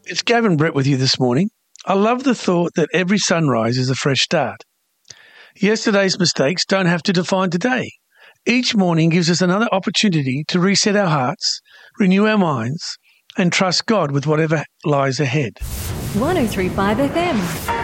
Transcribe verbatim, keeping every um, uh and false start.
It's Gavin Brett with you this morning. I love the thought that every sunrise is a fresh start. Yesterday's mistakes don't have to define today. Each morning gives us another opportunity to reset our hearts, renew our minds, and trust God with whatever lies ahead. one oh three point five F M.